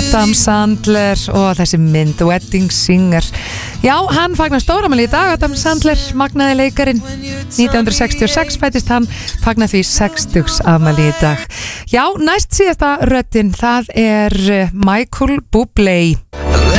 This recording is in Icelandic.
Adam Sandler og þessi mynd Wedding Singer. Já, hann fagnar stórafmæli í dag. Adam Sandler, magnaði leikarin. 1966 fættist hann, fagnar því 60 afmæli í dag. Já, næst síðasta röddin, það er Michael Bublé.